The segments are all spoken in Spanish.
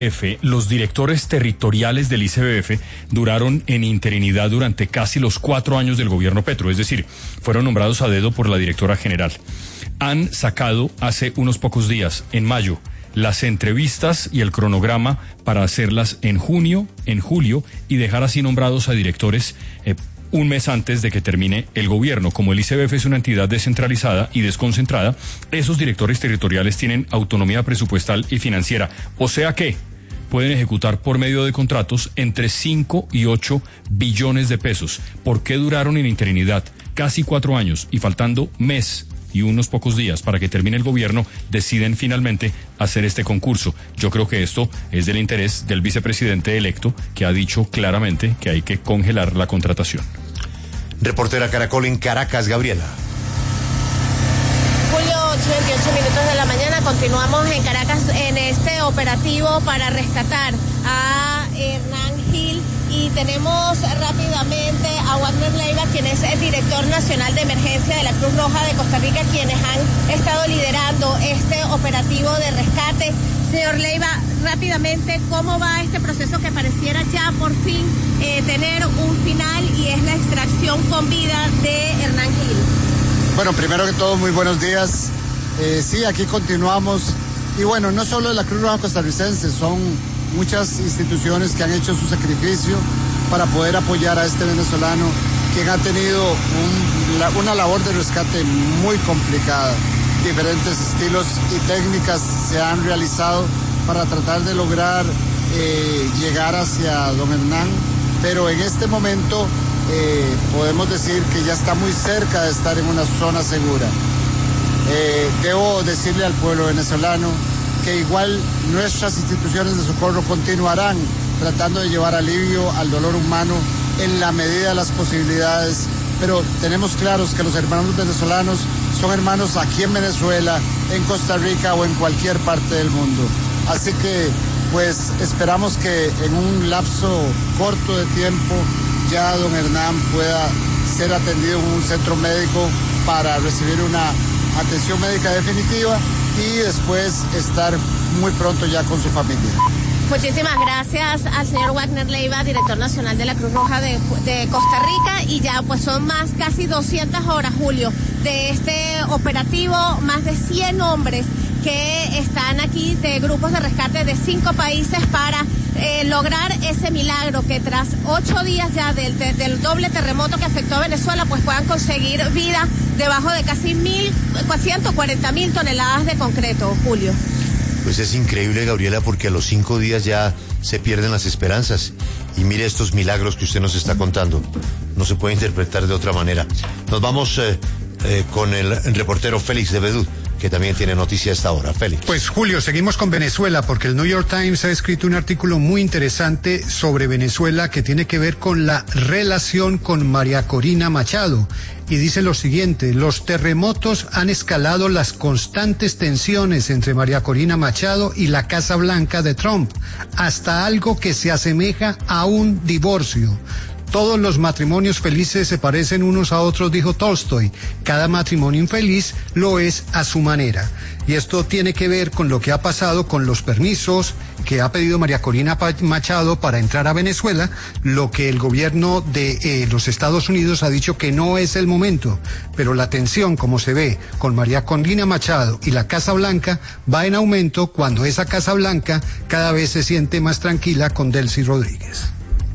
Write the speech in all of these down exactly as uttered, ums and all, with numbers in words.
F, los directores territoriales del I C B F duraron en interinidad durante casi los cuatro años del gobierno Petro, es decir, fueron nombrados a dedo por la directora general. Han sacado hace unos pocos días, en mayo, las entrevistas y el cronograma para hacerlas en junio, en julio y dejar así nombrados a directores eh, un mes antes de que termine el gobierno. Como el I C B F es una entidad descentralizada y desconcentrada, esos directores territoriales tienen autonomía presupuestal y financiera, o sea que pueden ejecutar por medio de contratos entre cinco y ocho billones de pesos. ¿Por qué duraron en interinidad casi cuatro años y faltando mes y unos pocos días para que termine el gobierno, deciden finalmente hacer este concurso? Yo creo que esto es del interés del vicepresidente electo, que ha dicho claramente que hay que congelar la contratación. Reportera Caracol en Caracas, Gabriela. Julio, ocho y veintiocho minutos de la mañana, continuamos en Caracas en este operativo para rescatar a Hernán Gil y tenemos rápidamente a Wagner Leiva, quien es el director nacional de emergencia de la Cruz Roja de Costa Rica, quienes han estado liderando este operativo de rescate. Señor Leiva, rápidamente, ¿cómo va este proceso que pareciera ya por fin eh, tener un final y es la extracción con vida de Hernán Gil? Bueno, primero que todo, muy buenos días. Eh, sí, aquí continuamos. Y bueno, no solo la Cruz Roja costarricense, son muchas instituciones que han hecho su sacrificio para poder apoyar a este venezolano, quien ha tenido un, la, una labor de rescate muy complicada. Diferentes estilos y técnicas se han realizado para tratar de lograr eh, llegar hacia don Hernán, pero en este momento eh, podemos decir que ya está muy cerca de estar en una zona segura. Eh, debo decirle al pueblo venezolano que igual nuestras instituciones de socorro continuarán tratando de llevar alivio al dolor humano en la medida de las posibilidades, pero tenemos claros que los hermanos venezolanos son hermanos aquí en Venezuela, en Costa Rica o en cualquier parte del mundo. Así que, pues, esperamos que en un lapso corto de tiempo ya don Hernán pueda ser atendido en un centro médico para recibir una atención médica definitiva y después estar muy pronto ya con su familia. Muchísimas gracias al señor Wagner Leiva, director nacional de la Cruz Roja de, de Costa Rica, y ya pues son más casi doscientas horas, Julio, de este operativo, más de cien hombres que están aquí de grupos de rescate de cinco países para eh, lograr ese milagro que tras ocho días ya del, de, del doble terremoto que afectó a Venezuela, pues puedan conseguir vida debajo de casi mil, ciento cuarenta mil toneladas de concreto, Julio. Pues es increíble, Gabriela, porque a los cinco días ya se pierden las esperanzas. Y mire estos milagros que usted nos está contando. No se puede interpretar de otra manera. Nos vamos eh, eh, con el reportero Félix de Bedú, que también tiene noticia a esta hora. Félix. Pues Julio, seguimos con Venezuela, porque el New York Times ha escrito un artículo muy interesante sobre Venezuela que tiene que ver con la relación con María Corina Machado. Y dice lo siguiente: los terremotos han escalado las constantes tensiones entre María Corina Machado y la Casa Blanca de Trump, hasta algo que se asemeja a un divorcio. Todos los matrimonios felices se parecen unos a otros, dijo Tolstoy. Cada matrimonio infeliz lo es a su manera. Y esto tiene que ver con lo que ha pasado con los permisos que ha pedido María Corina Machado para entrar a Venezuela, lo que el gobierno de eh, los Estados Unidos ha dicho que no es el momento. Pero la tensión, como se ve con María Corina Machado y la Casa Blanca, va en aumento cuando esa Casa Blanca cada vez se siente más tranquila con Delcy Rodríguez.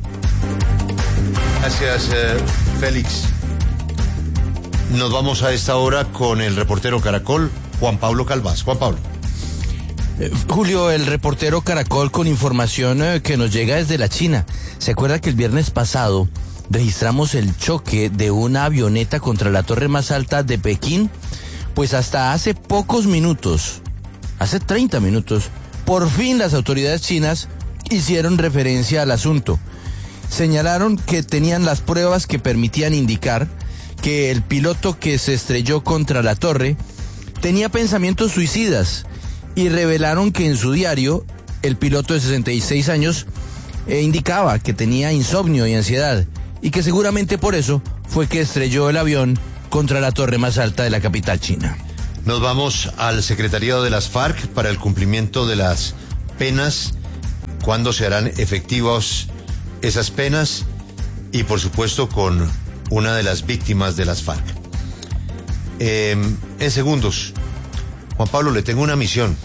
Gracias, eh, Félix. Nos vamos a esta hora con el reportero Caracol, Juan Pablo Calvás. Juan Pablo. Eh, Julio, el reportero Caracol con información eh, que nos llega desde la China. ¿Se acuerda que el viernes pasado registramos el choque de una avioneta contra la torre más alta de Pekín? Pues hasta hace pocos minutos, hace treinta minutos, por fin las autoridades chinas hicieron referencia al asunto. Señalaron que tenían las pruebas que permitían indicar que el piloto que se estrelló contra la torre tenía pensamientos suicidas y revelaron que en su diario el piloto de sesenta y seis años eh, indicaba que tenía insomnio y ansiedad y que seguramente por eso fue que estrelló el avión contra la torre más alta de la capital china. Nos vamos al secretariado de las FARC para el cumplimiento de las penas cuándo se harán efectivas esas penas y por supuesto con una de las víctimas de las FARC. Eh, en segundos, Juan Pablo, le tengo una misión.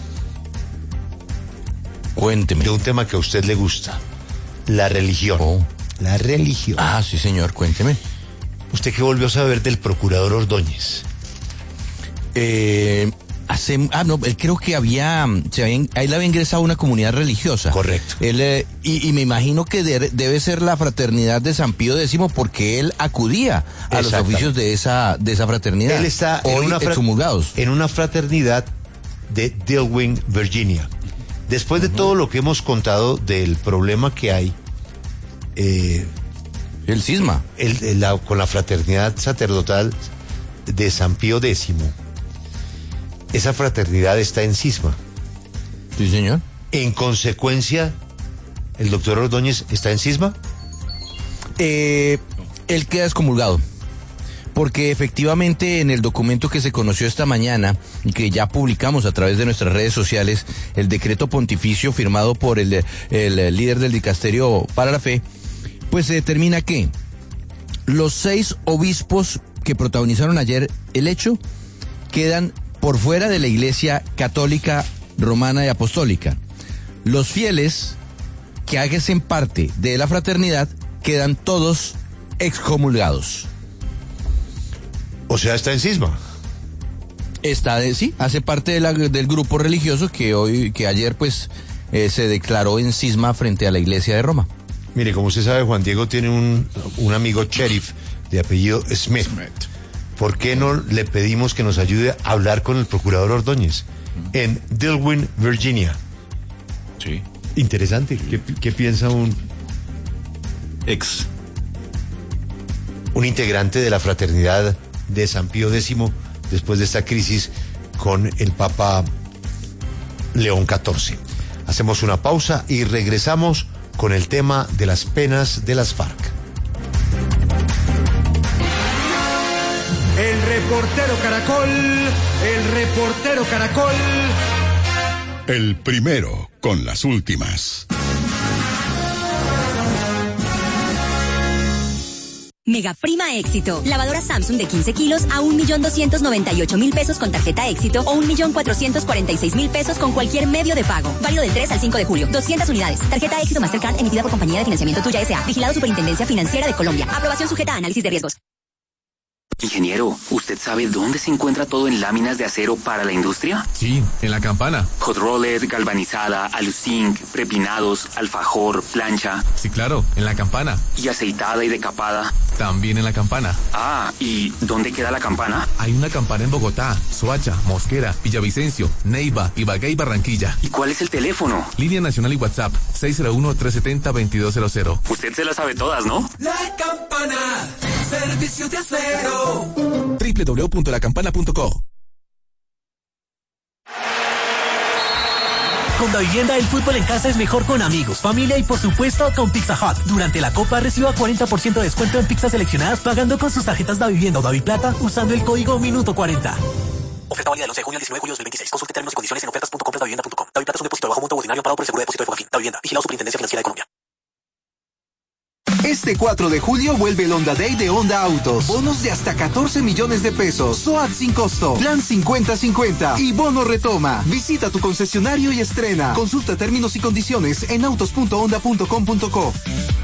Cuénteme. De un tema que a usted le gusta, la religión. Oh. La religión. Ah, sí, señor, cuénteme. ¿Usted qué volvió a saber del procurador Ordóñez? Eh, hace, ah, no, él creo que había, se había, a él había ingresado a una comunidad religiosa. Correcto. Él, eh, y, y me imagino que de, debe ser la fraternidad de San Pío X porque él acudía a los oficios de esa, de esa fraternidad. Él está hoy en una, fra- excomulgados. en una fraternidad de Dillwyn, Virginia. Después de uh-huh. todo lo que hemos contado del problema que hay, eh, el cisma, el, el, la, con la fraternidad sacerdotal de San Pío X, esa fraternidad está en cisma. Sí, señor. En consecuencia, ¿el doctor Ordóñez está en cisma? Eh, él queda excomulgado. Porque efectivamente en el documento que se conoció esta mañana y que ya publicamos a través de nuestras redes sociales, el decreto pontificio firmado por el, el líder del dicasterio para la fe, pues se determina que los seis obispos que protagonizaron ayer el hecho quedan por fuera de la Iglesia Católica, Romana y Apostólica. Los fieles que hacen parte de la fraternidad quedan todos excomulgados. O sea, está en cisma. Está de, sí, hace parte de la, del grupo religioso que hoy, que ayer pues eh, se declaró en cisma frente a la Iglesia de Roma. Mire, como usted sabe, Juan Diego tiene un, un amigo sheriff de apellido Smith. Smith. ¿Por qué no le pedimos que nos ayude a hablar con el procurador Ordóñez en Dillwyn, Virginia? Sí. Interesante. ¿Qué, qué piensa un ex? Un integrante de la fraternidad de San Pío X después de esta crisis con el Papa León catorce. Hacemos una pausa y regresamos con el tema de las penas de las FARC. El reportero Caracol, el reportero Caracol. El primero con las últimas. Mega Prima Éxito. Lavadora Samsung de quince kilos a un millón doscientos noventa y ocho mil pesos con tarjeta Éxito o un millón cuatrocientos cuarenta y seis mil pesos con cualquier medio de pago. Válido del tres al cinco de julio. doscientas unidades. Tarjeta Éxito Mastercard emitida por Compañía de Financiamiento Tuya S A. Vigilado Superintendencia Financiera de Colombia. Aprobación sujeta a análisis de riesgos. Ingeniero, ¿usted sabe dónde se encuentra todo en láminas de acero para la industria? Sí, en La Campana. Hot roller, galvanizada, aluzinc, prepinados, alfajor, plancha. Sí, claro, en La Campana. ¿Y aceitada y decapada? También en La Campana. Ah, ¿y dónde queda la campana? Hay una campana en Bogotá, Soacha, Mosquera, Villavicencio, Neiva, Ibagué y Barranquilla. ¿Y cuál es el teléfono? Línea Nacional y WhatsApp, seis cero uno, tres siete cero, dos dos cero cero. Usted se las sabe todas, ¿no? La Campana, servicio de acero. doble u doble u doble u punto la campana punto co. Con Davivienda, el fútbol en casa es mejor con amigos, familia y por supuesto con Pizza Hut. Durante la Copa reciba cuarenta por ciento de descuento en pizzas seleccionadas pagando con sus tarjetas Davivienda o Daviplata usando el código Minuto cuarenta. Oferta válida del once de junio al diecinueve de julio de dos mil veintiséis. Consulte términos y condiciones en ofertas punto compras davivienda punto com. Daviplata es un depósito de bajo monto ordinario pagado por el seguro de depósito de Fogafín. Davivienda. Vigilado Superintendencia Financiera de Colombia. Este cuatro de julio vuelve el Honda Day de Honda Autos. Bonos de hasta catorce millones de pesos. S O A T sin costo. Plan cincuenta cincuenta. Y bono retoma. Visita tu concesionario y estrena. Consulta términos y condiciones en autos punto honda punto com punto co.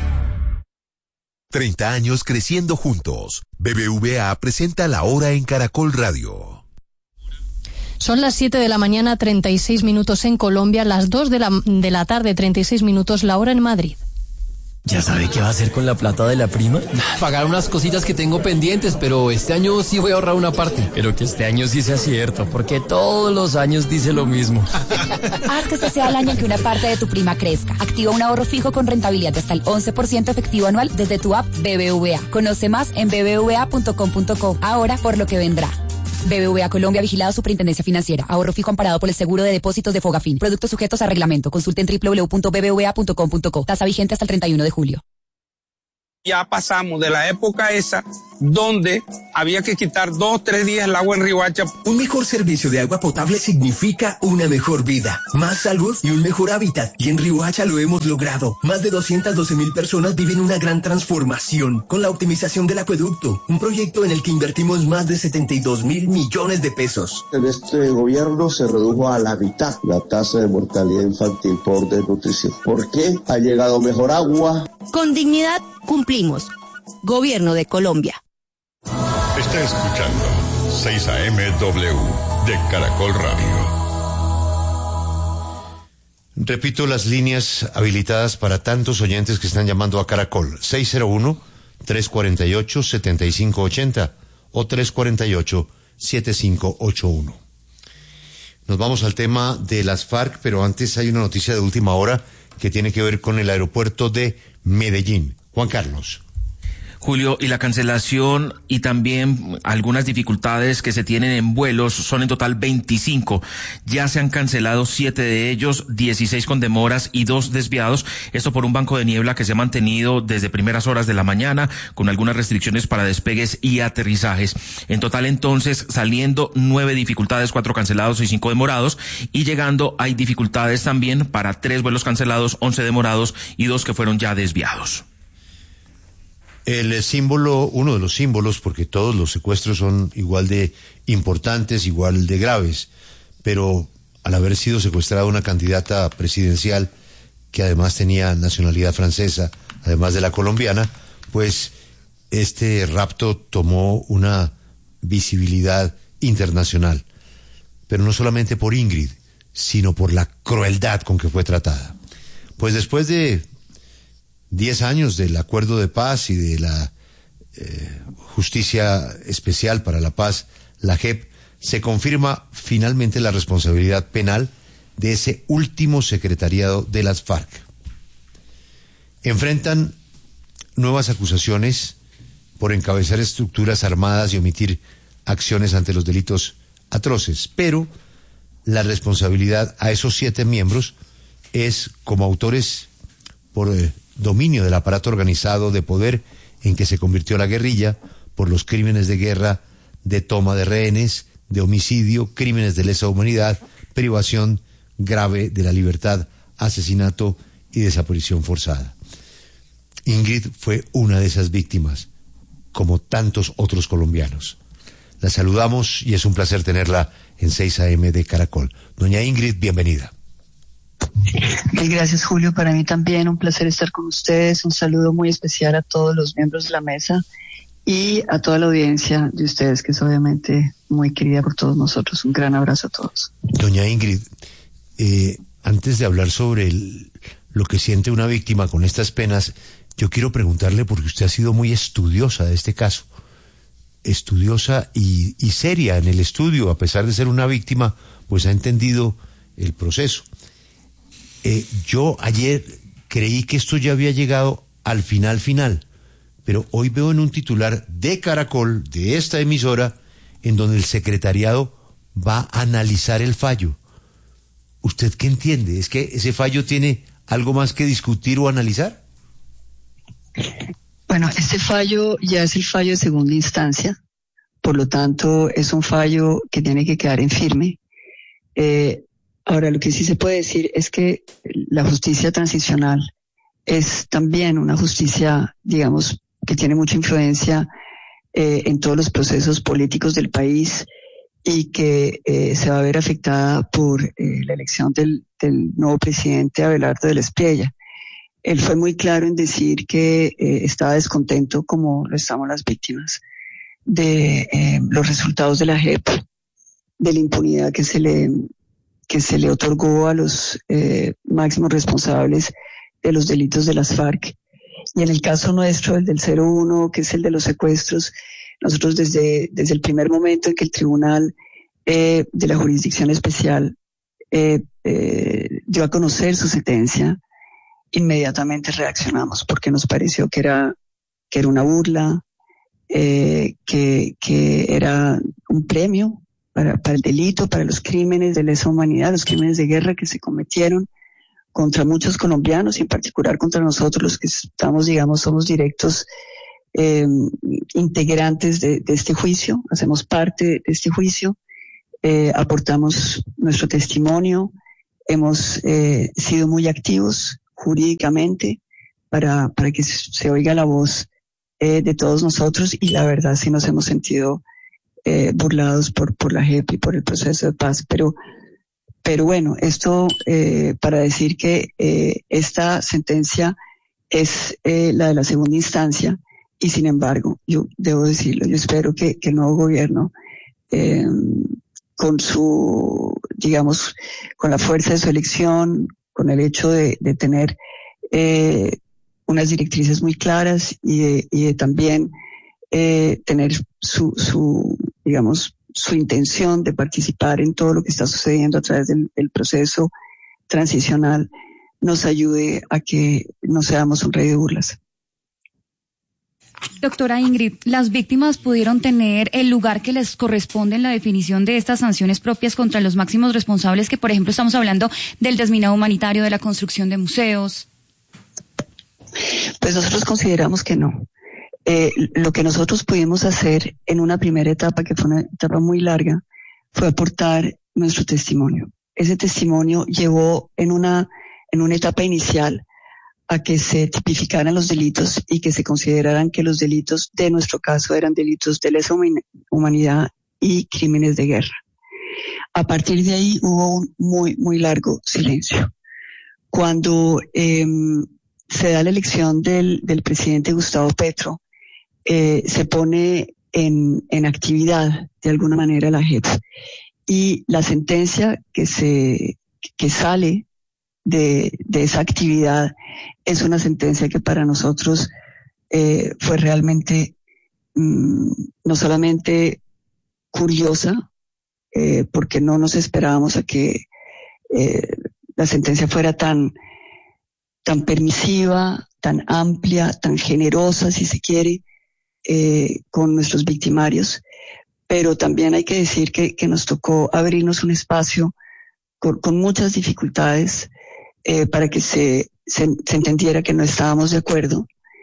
treinta años creciendo juntos. B B V A presenta La Hora en Caracol Radio. Son las siete de la mañana, treinta y seis minutos en Colombia, las dos de la, de la tarde, treinta y seis minutos, la hora en Madrid. ¿Ya sabe qué va a hacer con la plata de la prima? Pagar unas cositas que tengo pendientes, pero este año sí voy a ahorrar una parte. Pero que este año sí sea cierto, porque todos los años dice lo mismo. Haz que este sea el año en que una parte de tu prima crezca. Activa un ahorro fijo con rentabilidad de hasta el once por ciento efectivo anual desde tu app B B V A. Conoce más en b b v a punto com punto co. Ahora por lo que vendrá. B B V A Colombia, vigilado Superintendencia Financiera. Ahorro fijo amparado por el seguro de depósitos de Fogafín. Productos sujetos a reglamento. Consulte en doble u doble u doble u punto b b v a punto com punto co. Tasa vigente hasta el treinta y uno de julio. Ya pasamos de la época esa donde había que quitar dos, tres días el agua en Riohacha. Un mejor servicio de agua potable significa una mejor vida, más salud y un mejor hábitat. Y en Riohacha lo hemos logrado. Más de doscientas doce mil personas viven una gran transformación con la optimización del acueducto, un proyecto en el que invertimos más de setenta y dos mil millones de pesos. En este gobierno se redujo a la mitad la tasa de mortalidad infantil por desnutrición. ¿Por qué? Ha llegado mejor agua. Con dignidad cumplimos. Gobierno de Colombia. Está escuchando seis A M W de Caracol Radio. Repito las líneas habilitadas para tantos oyentes que están llamando a Caracol. seis cero uno, tres cuatro ocho, siete cinco ocho cero o tres cuatro ocho, siete cinco ocho uno. Nos vamos al tema de las FARC, pero antes hay una noticia de última hora que tiene que ver con el aeropuerto de Medellín. Juan Carlos. Julio, y la cancelación y también algunas dificultades que se tienen en vuelos son en total veinticinco. Ya se han cancelado siete de ellos, dieciséis con demoras y dos desviados. Esto por un banco de niebla que se ha mantenido desde primeras horas de la mañana con algunas restricciones para despegues y aterrizajes. En total entonces saliendo nueve dificultades, cuatro cancelados y cinco demorados, y llegando hay dificultades también para tres vuelos cancelados, once demorados y dos que fueron ya desviados. El símbolo, uno de los símbolos, porque todos los secuestros son igual de importantes, igual de graves, pero al haber sido secuestrada una candidata presidencial que además tenía nacionalidad francesa, además de la colombiana, pues este rapto tomó una visibilidad internacional, pero no solamente por Ingrid, sino por la crueldad con que fue tratada. Pues después de Diez años del acuerdo de paz y de la eh, justicia especial para la paz, la J E P, se confirma finalmente la responsabilidad penal de ese último secretariado de las FARC. Enfrentan nuevas acusaciones por encabezar estructuras armadas y omitir acciones ante los delitos atroces, pero la responsabilidad a esos siete miembros es como autores por eh, dominio del aparato organizado de poder en que se convirtió la guerrilla, por los crímenes de guerra, de toma de rehenes, de homicidio, crímenes de lesa humanidad, privación grave de la libertad, asesinato y desaparición forzada. Ingrid fue una de esas víctimas, como tantos otros colombianos. La saludamos y es un placer tenerla en seis A M de Caracol. Doña Ingrid, bienvenida. Mil gracias, Julio. Para mí también un placer estar con ustedes. Un saludo muy especial a todos los miembros de la mesa y a toda la audiencia de ustedes, que es obviamente muy querida por todos nosotros. Un gran abrazo a todos. Doña Ingrid, eh, antes de hablar sobre el, lo que siente una víctima con estas penas, yo quiero preguntarle, porque usted ha sido muy estudiosa de este caso, estudiosa y, y seria en el estudio, a pesar de ser una víctima, pues ha entendido el proceso. Eh, yo ayer creí que esto ya había llegado al final final, pero hoy veo en un titular de Caracol, de esta emisora, en donde el secretariado va a analizar el fallo. ¿Usted qué entiende? ¿Es que ese fallo tiene algo más que discutir o analizar? Bueno, este fallo ya es el fallo de segunda instancia, por lo tanto es un fallo que tiene que quedar en firme. Eh, Ahora, lo que sí se puede decir es que la justicia transicional es también una justicia, digamos, que tiene mucha influencia eh, en todos los procesos políticos del país y que eh, se va a ver afectada por eh, la elección del, del nuevo presidente Abelardo del Espriella. Él fue muy claro en decir que eh, estaba descontento, como lo estamos las víctimas, de eh, los resultados de la J E P, de la impunidad que se le que se le otorgó a los eh, máximos responsables de los delitos de las FARC. Y en el caso nuestro, el del cero uno, que es el de los secuestros, nosotros desde, desde el primer momento en que el Tribunal eh, de la Jurisdicción Especial eh, eh, dio a conocer su sentencia, inmediatamente reaccionamos, porque nos pareció que era, que era una burla, eh, que, que era un premio Para, para el delito, para los crímenes de lesa humanidad, los crímenes de guerra que se cometieron contra muchos colombianos y en particular contra nosotros los que estamos, digamos, somos directos eh, integrantes de, de este juicio, hacemos parte de este juicio, eh, aportamos nuestro testimonio, hemos eh, sido muy activos jurídicamente para, para que se oiga la voz eh, de todos nosotros y la verdad sí nos hemos sentido eh, burlados por, por la J E P y por el proceso de paz, pero Pero bueno, esto eh, para decir que eh, esta sentencia es eh, la de la segunda instancia y sin embargo, yo debo decirlo, yo espero que, que el nuevo gobierno, eh, con su, digamos, con la fuerza de su elección, con el hecho de, de tener eh, unas directrices muy claras y de, y de también eh, tener su, su, digamos, su intención de participar en todo lo que está sucediendo a través del, del proceso transicional, nos ayude a que no seamos un rey de burlas. Doctora Ingrid, ¿las víctimas pudieron tener el lugar que les corresponde en la definición de estas sanciones propias contra los máximos responsables, que por ejemplo estamos hablando del desminado humanitario, de la construcción de museos? Pues nosotros consideramos que no. Eh, lo que nosotros pudimos hacer en una primera etapa, que fue una etapa muy larga, fue aportar nuestro testimonio. Ese testimonio llevó en una, en una etapa inicial a que se tipificaran los delitos y que se consideraran que los delitos de nuestro caso eran delitos de lesa humanidad y crímenes de guerra. A partir de ahí hubo un muy, muy largo silencio. Cuando eh, se da la elección del, del presidente Gustavo Petro, Eh, se pone en, en actividad de alguna manera la J E P y la sentencia que se que sale de, de esa actividad es una sentencia que para nosotros eh, fue realmente mmm, no solamente curiosa, eh, porque no nos esperábamos a que eh, la sentencia fuera tan tan permisiva, tan amplia, tan generosa, si se quiere, Eh, con nuestros victimarios, pero también hay que decir que, que nos tocó abrirnos un espacio con, con muchas dificultades eh, para que se, se, se entendiera que no estábamos de acuerdo,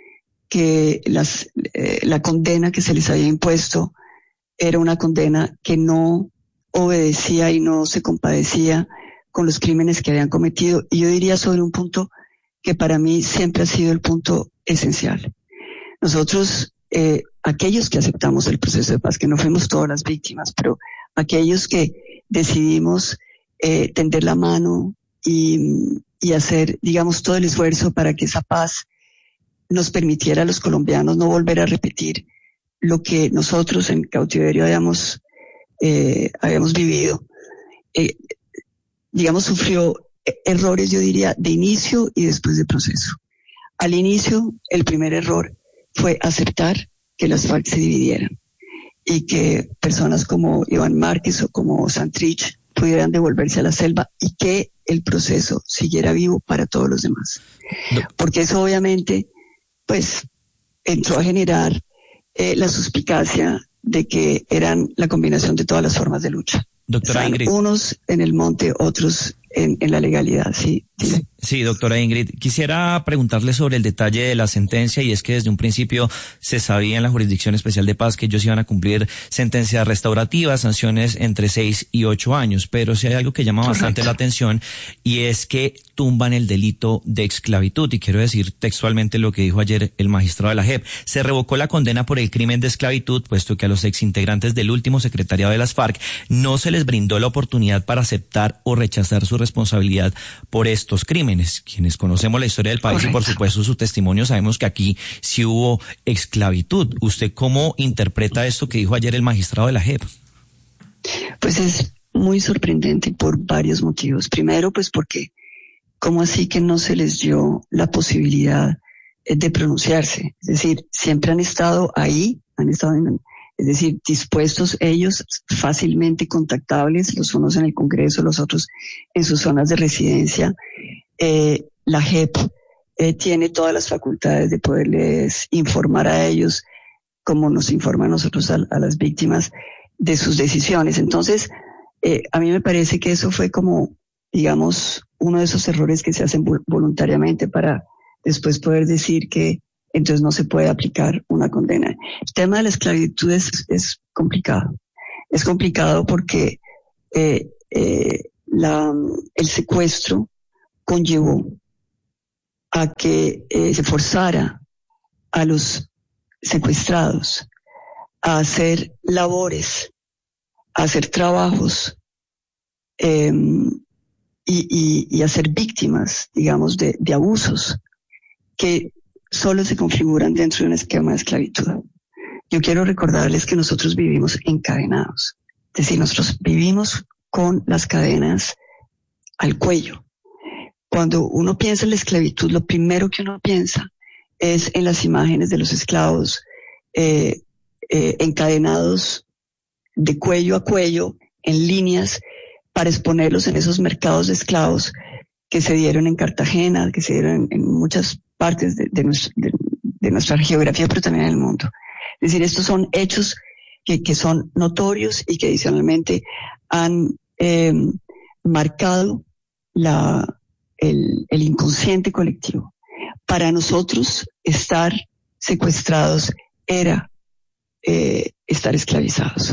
que las, eh, la condena que se les había impuesto era una condena que no obedecía y no se compadecía con los crímenes que habían cometido, y yo diría sobre un punto que para mí siempre ha sido el punto esencial. Nosotros Eh, aquellos que aceptamos el proceso de paz, que no fuimos todas las víctimas, pero aquellos que decidimos eh, tender la mano y, y hacer, digamos, todo el esfuerzo para que esa paz nos permitiera a los colombianos no volver a repetir lo que nosotros en cautiverio habíamos, eh, habíamos vivido. Eh, digamos, sufrió errores, yo diría, de inicio y después del proceso. Al inicio, el primer error fue aceptar que las FARC se dividieran y que personas como Iván Márquez o como Santrich pudieran devolverse a la selva y que el proceso siguiera vivo para todos los demás. Porque eso obviamente, pues, entró a generar eh, la suspicacia de que eran la combinación de todas las formas de lucha. Doctora o sea, Ingrid. Unos en el monte, otros en, en la legalidad, sí. sí. Sí, doctora Ingrid, quisiera preguntarle sobre el detalle de la sentencia, y es que desde un principio se sabía en la Jurisdicción Especial de Paz que ellos iban a cumplir sentencias restaurativas, sanciones entre seis y ocho años, pero sí hay algo que llama Correcto. bastante la atención, y es que tumban el delito de esclavitud, y quiero decir textualmente lo que dijo ayer el magistrado de la J E P. Se revocó la condena por el crimen de esclavitud, puesto que a los exintegrantes del último secretariado de las FARC no se les brindó la oportunidad para aceptar o rechazar su responsabilidad por estos crímenes. Quienes conocemos la historia del país Correcto. y por supuesto su testimonio, sabemos que aquí sí hubo esclavitud. ¿Usted cómo interpreta esto que dijo ayer el magistrado de la J E P? Pues es muy sorprendente por varios motivos. Primero, pues porque ¿cómo así que no se les dio la posibilidad de pronunciarse? Es decir, siempre han estado ahí, han estado en, es decir, dispuestos ellos, fácilmente contactables, los unos en el Congreso, los otros en sus zonas de residencia. Eh, la J E P eh, tiene todas las facultades de poderles informar a ellos, como nos informa a nosotros a, a las víctimas, de sus decisiones. Entonces, eh, a mí me parece que eso fue como, digamos, uno de esos errores que se hacen voluntariamente para después poder decir que entonces no se puede aplicar una condena. El tema de la esclavitud es, es complicado. Es complicado porque eh, eh, la, el secuestro conllevó a que eh, se forzara a los secuestrados a hacer labores, a hacer trabajos eh, y, y, y a ser víctimas, digamos, de, de abusos que solo se configuran dentro de un esquema de esclavitud. Yo quiero recordarles que nosotros vivimos encadenados, es decir, nosotros vivimos con las cadenas al cuello. Cuando uno piensa en la esclavitud, lo primero que uno piensa es en las imágenes de los esclavos eh, eh, encadenados de cuello a cuello, en líneas, para exponerlos en esos mercados de esclavos que se dieron en Cartagena, que se dieron en, en muchas partes de, de, nuestro, de, de nuestra geografía, pero también en el mundo. Es decir, estos son hechos que, que son notorios y que adicionalmente han eh, marcado la, el, el inconsciente colectivo. Para nosotros, estar secuestrados era eh, estar esclavizados.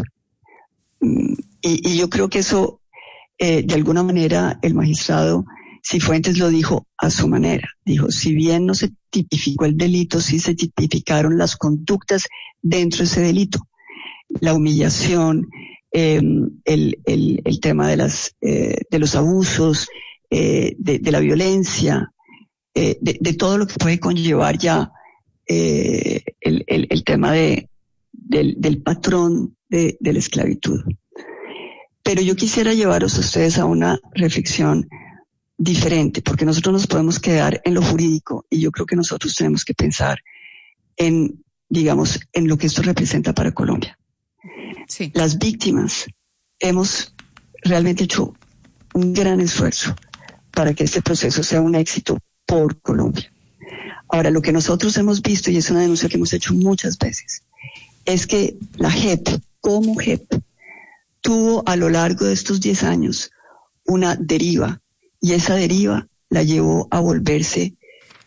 Y, y yo creo que eso, eh, de alguna manera, el magistrado Cifuentes lo dijo a su manera. Dijo, si bien no se tipificó el delito, sí se tipificaron las conductas dentro de ese delito. La humillación, eh, el, el, el tema de, las, eh, de los abusos, eh, de, de la violencia, eh, de, de todo lo que puede conllevar ya eh, el, el, el tema de, del, del patrón de, de la esclavitud. Pero yo quisiera llevaros a ustedes a una reflexión diferente, porque nosotros nos podemos quedar en lo jurídico y yo creo que nosotros tenemos que pensar en, digamos, en lo que esto representa para Colombia. Sí. Las víctimas hemos realmente hecho un gran esfuerzo para que este proceso sea un éxito por Colombia. Ahora, lo que nosotros hemos visto, y es una denuncia que hemos hecho muchas veces, es que la J E P, como J E P, tuvo a lo largo de estos diez años una deriva, y esa deriva la llevó a volverse,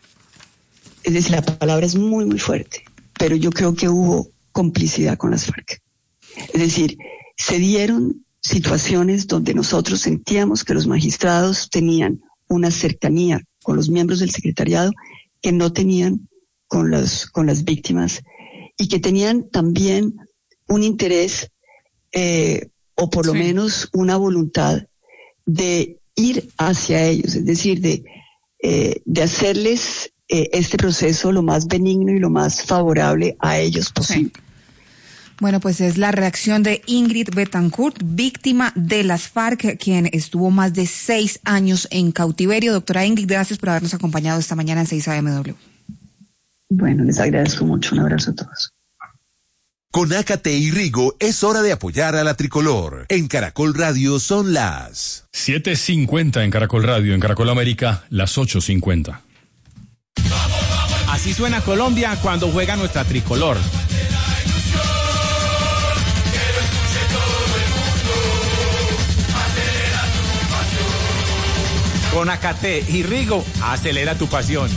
es decir, la palabra es muy, muy fuerte, pero yo creo que hubo complicidad con las FARC. Es decir, se dieron situaciones donde nosotros sentíamos que los magistrados tenían una cercanía con los miembros del secretariado que no tenían con las, con las víctimas y que tenían también un interés eh, o por lo sí. menos una voluntad de ir hacia ellos, es decir, de, eh, de hacerles eh, este proceso lo más benigno y lo más favorable a ellos posible. Sí. Bueno, pues es la reacción de Ingrid Betancourt, víctima de las FARC, quien estuvo más de seis años en cautiverio. Doctora Ingrid, gracias por habernos acompañado esta mañana en seis A M W. Bueno, les agradezco mucho. Un abrazo a todos. Con Ácate y Rigo es hora de apoyar a la tricolor. En Caracol Radio son las siete cincuenta en Caracol Radio, en Caracol América, las ocho cincuenta. Así suena Colombia cuando juega nuestra tricolor. Con Ácate y Rigo, acelera tu pasión.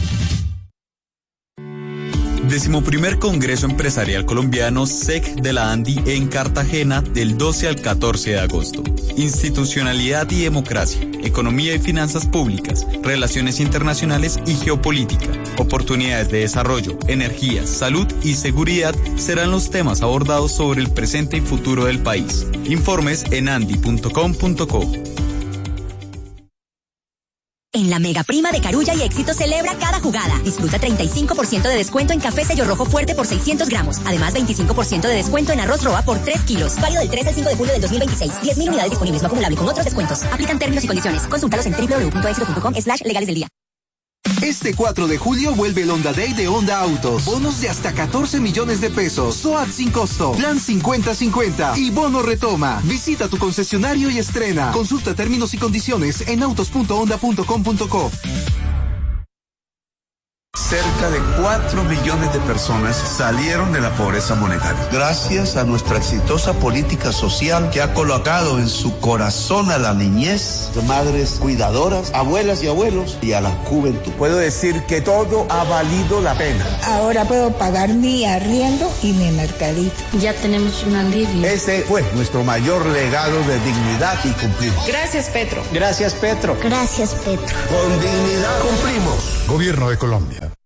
Decimoprimer Congreso Empresarial Colombiano S E C de la ANDI en Cartagena del doce al catorce de agosto. Institucionalidad y democracia, economía y finanzas públicas, relaciones internacionales y geopolítica, oportunidades de desarrollo, energía, salud y seguridad serán los temas abordados sobre el presente y futuro del país. Informes en andi punto com punto co. En la Mega Prima de Carulla y Éxito celebra cada jugada. Disfruta treinta y cinco por ciento de descuento en café Sello Rojo Fuerte por seiscientos gramos. Además, veinticinco por ciento de descuento en arroz Roa por tres kilos. Válido del tres al cinco de julio del dos mil veintiséis. diez mil unidades disponibles, no acumulable con otros descuentos. Aplican términos y condiciones. Consúltalos en doble u doble u doble u punto éxito punto com slash legales del día. Este cuatro de julio vuelve el Honda Day de Honda Autos. Bonos de hasta catorce millones de pesos. SOAT sin costo. Plan cincuenta cincuenta. Y bono retoma. Visita tu concesionario y estrena. Consulta términos y condiciones en autos punto honda punto com punto co. cerca de cuatro millones de personas salieron de la pobreza monetaria. Gracias a nuestra exitosa política social que ha colocado en su corazón a la niñez, de madres cuidadoras, abuelas y abuelos y a la juventud. Puedo decir que todo ha valido la pena. Ahora puedo pagar mi arriendo y mi mercadito. Ya tenemos un alivio. Ese fue nuestro mayor legado de dignidad y cumplimos. Gracias, Petro. Gracias, Petro. Gracias, Petro. Con dignidad cumplimos. Gobierno de Colombia.